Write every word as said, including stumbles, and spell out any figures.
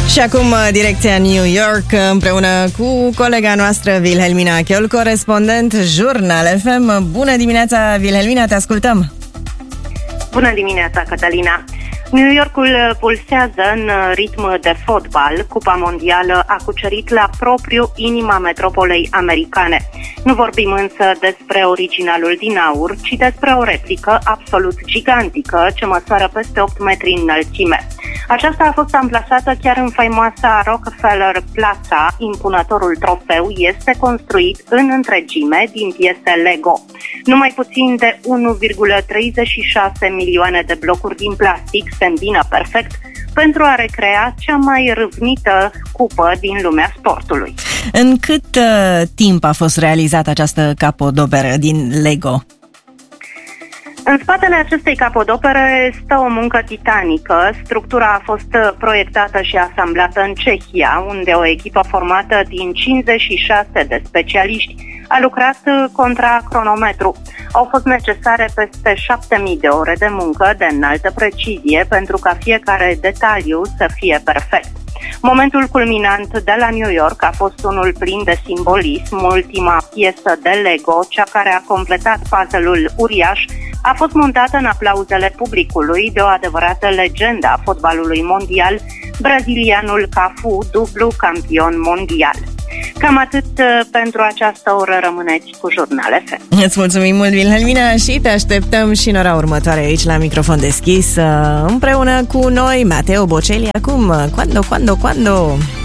Și acum direcția New York împreună cu colega noastră Wilhelmina Chiol, corespondent Jurnal F M. Bună dimineața, Wilhelmina, te ascultăm! Bună dimineața, Cătălina! New Yorkul pulsează în ritm de fotbal. Cupa mondială a cucerit la propriu inima metropolei americane. Nu vorbim însă despre originalul din aur, ci despre o replică absolut gigantică ce măsoară peste opt metri înălțime. Aceasta a fost amplasată chiar în faimoasa Rockefeller Plaza. Impunătorul trofeu este construit în întregime din piese Lego. Numai puțin de unu virgulă treizeci și șase milioane de blocuri din plastic se îmbină perfect pentru a recrea cea mai râvnită cupă din lumea sportului. În cât uh, timp a fost realizată această capodoperă din Lego? În spatele acestei capodopere stă o muncă titanică. Structura a fost proiectată și asamblată în Cehia, unde o echipă formată din cincizeci și șase de specialiști a lucrat contra cronometru. Au fost necesare peste șapte mii de ore de muncă de înaltă precizie pentru ca fiecare detaliu să fie perfect. Momentul culminant de la New York a fost unul plin de simbolism. Ultima piesă de Lego, cea care a completat puzzle-ul uriaș, a fost montată în aplauzele publicului de o adevărată legendă a fotbalului mondial, brazilianul Cafu, dublu campion mondial. Cam atât pentru această oră, rămâneți cu Jurnal F M. Îți mulțumim mult, Wilhelmina, și te așteptăm și în ora următoare aici la microfon deschis, împreună cu noi, Mateo Bocelli, acum, Quando, Quando, Quando...